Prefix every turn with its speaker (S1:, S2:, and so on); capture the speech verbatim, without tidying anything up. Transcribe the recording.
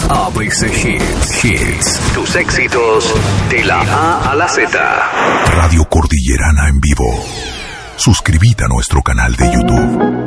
S1: A B C Hits. Hits. Tus éxitos de la A a la Z.
S2: Radio Cordillerana en vivo. Suscríbete a nuestro canal de YouTube.